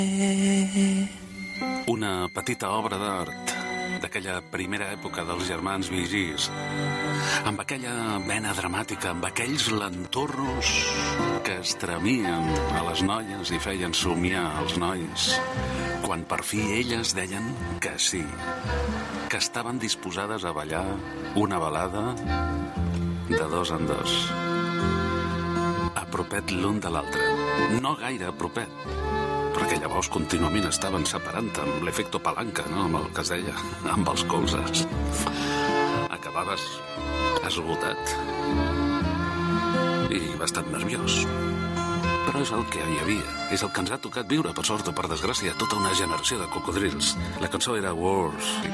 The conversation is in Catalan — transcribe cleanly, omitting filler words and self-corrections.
Una petita obra d'art d'aquella primera època dels germans Vigis, amb aquella vena dramàtica, amb aquells lentorros que estremien a les noies i feien somiar els nois, quan per fi elles deien que sí, que estaven disposades a ballar una balada de dos en dos, apropet l'un de l'altre, no gaire apropet, perquè llavors contínuament estaven separant amb l'efecto palanca, no? Amb el que es deia, amb els colzes. Acabaves esgotat i bastant nerviós. Però és el que hi havia, és el que ens ha tocat viure, per sort o per desgràcia, tota una generació de cocodrils. La cançó era Wars.